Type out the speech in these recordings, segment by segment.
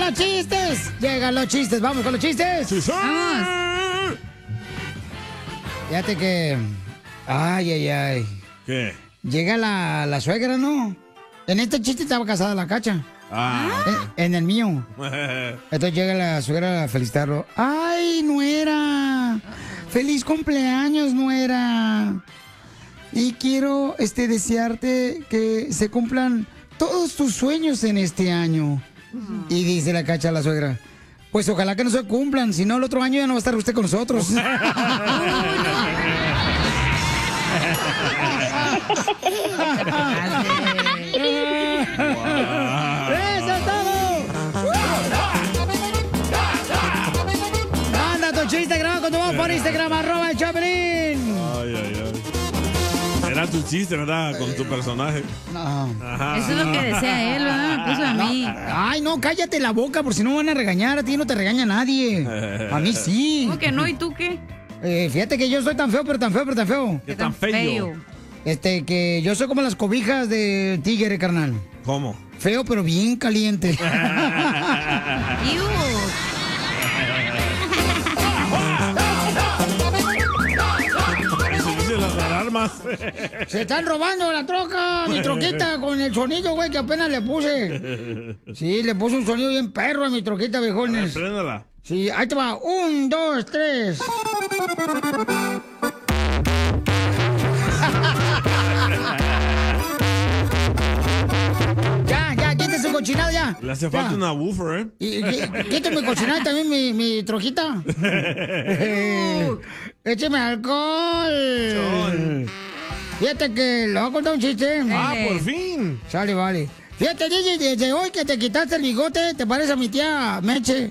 los chistes! ¡Llegan los chistes! ¡Vamos con los chistes! ¡Sí, sí! ¡Vamos! Fíjate que... Ay. ¿Qué? Llega la suegra, ¿no? En este chiste estaba casada la Cacha. En el mío. Entonces llega la suegra a felicitarlo. ¡Ay, nuera! ¡Feliz cumpleaños, nuera! Y quiero desearte que se cumplan todos tus sueños en este año. Y dice la Cacha a la suegra, pues ojalá que no se cumplan, si no el otro año ya no va a estar usted con nosotros. ¡Eso es todo! ¡Manda tu chiste grabado con tu voz por Instagram, @el_Choplin! Ay. Era tu chiste, ¿verdad? Con tu personaje. No. Ajá. Eso es lo que desea él, ¿verdad? Me puso a mí. Ay, no, cállate la boca, por si no van a regañar. A ti no te regaña nadie. A mí sí. ¿Cómo que no? ¿Y tú qué? Fíjate que yo soy tan feo, pero tan feo. ¿Qué tan feo? Que yo soy como las cobijas de tigre, carnal. ¿Cómo? Feo, pero bien caliente. Eso dice las alarmas. Se están robando la troca, mi troquita, con el sonido, güey, que apenas le puse. Sí, le puse un sonido bien perro a mi troquita, viejones. Préndala. Sí, ahí te va. 1, 2, 3. Ya, quítese su cochinado ya. Le hace falta una woofer, Quítame cochinado también mi trojita. Écheme alcohol. Fíjate que le voy a contar un chiste. Por fin. Sale, vale. Fíjate, DJ, desde hoy que te quitaste el bigote, te parece a mi tía Meche.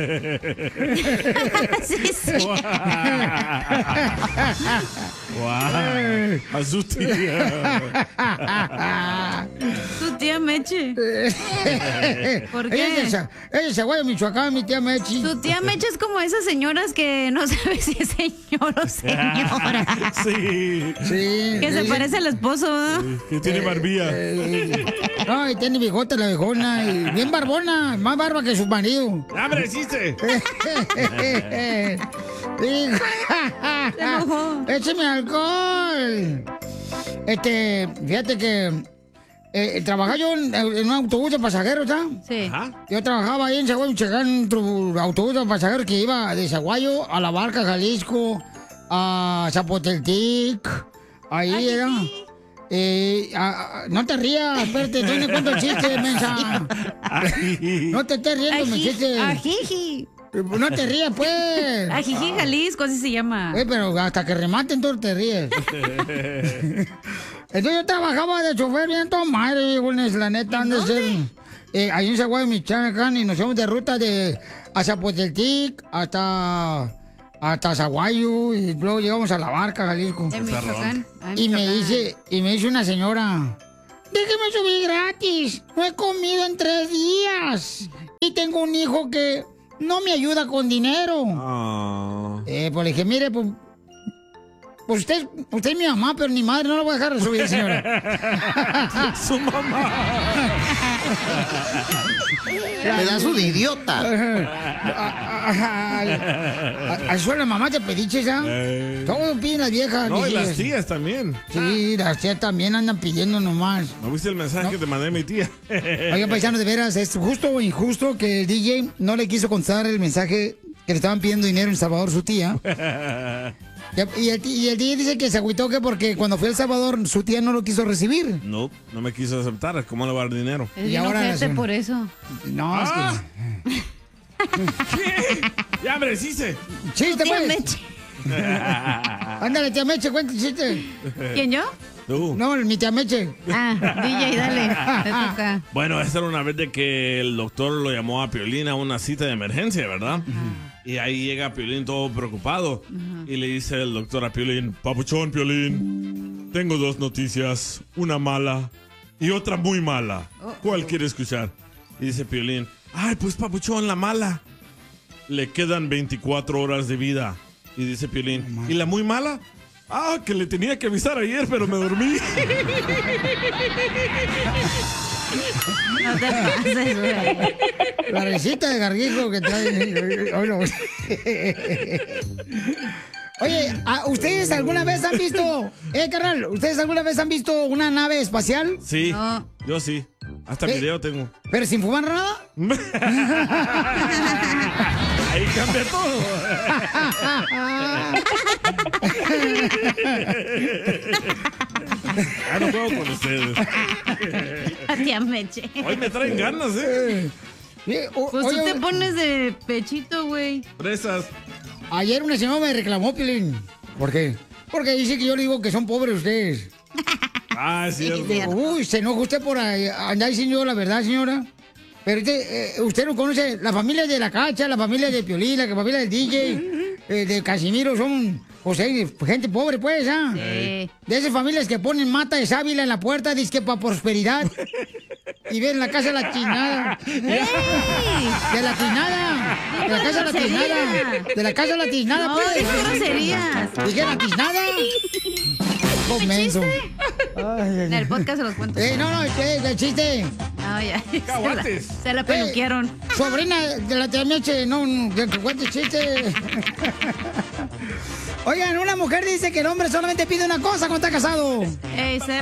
Sí. Wow. A su tía. Tu tía Meche. ¿Por qué? Ella es de Zaguayo, Michoacán, mi tía Meche. Tu tía Meche es como esas señoras que no sabes si es señor o señora. Sí. Que se parece al esposo, ¿no? Que tiene barbilla. Ay, tiene bigote la viejona. Y bien barbona, más barba que su marido. ¡Hombre, existe! Se enojó. ¡Écheme alcohol! Fíjate que trabajaba yo en un autobús de pasajeros, ¿sabes? Sí. Ajá. Yo trabajaba ahí en Zaguayo, Michoacán, en otro autobús de pasajeros que iba de Zaguayo a La Barca, Jalisco, a Zapoteltic. Ahí era. No te rías, espérate, estoy me cuento el chiste, mensa. No te estés riendo, mi chiste. Ajiji. No te rías, pues. Ajiji, Jalisco, así se llama. Pero hasta que rematen, tú te ríes. Entonces yo trabajaba de chofer bien todo madre, viejones, la neta, han de ser. Ahí en Zaguayo, Michoacán, y nos íbamos de ruta a Zapoteltic hasta Zaguayo, y luego llegamos a La Barca, Jalisco. En Michoacán. Y me dice una señora, déjeme subir gratis, no he comido en 3 días. Y tengo un hijo que no me ayuda con dinero. Pues le dije, mire, pues usted es mi mamá, pero ni madre, no la voy a dejar de subir, señora. Su mamá. Pedazo de idiota. Ahí suena la mamá de pediches, ¿ah? Todos piden las viejas. No, y las tías también. Sí, las tías también andan pidiendo nomás. ¿No viste el mensaje que te mandé a mi tía? Oiga, paisano, de veras, ¿es justo o injusto que el DJ no le quiso contestar el mensaje que le estaban pidiendo dinero en El Salvador su tía? Y el DJ dice que se agüitó que porque cuando fue a El Salvador su tía no lo quiso recibir. No me quiso aceptar. ¿Cómo le va a dar dinero? Es bien ojete por eso. No, es que... ¿Qué? ¡Ya, hombre, chiste! ¡Chiste, Tía pues! Meche. Ándale, tía Meche, cuenta el chiste. ¿Quién, yo? Tú. No, mi tía Meche. DJ, dale. Te toca. Bueno, esta era una vez de que el doctor lo llamó a Piolín a una cita de emergencia, ¿verdad? Y ahí llega Piolín todo preocupado. Y le dice el doctor a Piolín, papuchón, Piolín, tengo 2 noticias, una mala y otra muy mala. ¿Cuál quiere escuchar? Y dice Piolín, ay, pues papuchón, la mala. Le quedan 24 horas de vida. Y dice Piolín, ¿y la muy mala? Ah, que le tenía que avisar ayer, pero me dormí. No te pases, güey. La recita de garguijo que trae. Oye, ¿ustedes alguna vez han visto, carnal, ¿ustedes alguna vez han visto una nave espacial? Sí, yo sí. Hasta video tengo. ¿Pero sin fumar nada? Ahí cambia todo. No juego con ustedes. Tía Meche. Hoy me traen ganas, Pues tú te pones de pechito, güey. Presas. Ayer una señora me reclamó, Piolín. ¿Por qué? Porque dice que yo le digo que son pobres ustedes. Ah, es cierto. Uy, se enoja usted por andar diciendo la verdad, señora. Pero usted no conoce la familia de la Cacha, la familia de Piolín, la familia del DJ, de Casimiro, son, gente pobre, pues, ¿ah? Sí. De esas familias que ponen mata de sábila en la puerta, dizque para prosperidad. Y ven la casa de la tiznada. ¡Ey! De la tiznada. De la casa de la tiznada. De la casa de la tiznada, No, pues. dijo groserías. Dije la tiznada. Comenzo. En el podcast se los cuento. No, el chiste. No, ya. Caguates. Se la peluquearon. Sobrina de la tía Meche, no, que cuente chiste. Oigan, una mujer dice que el hombre solamente pide una cosa cuando está casado.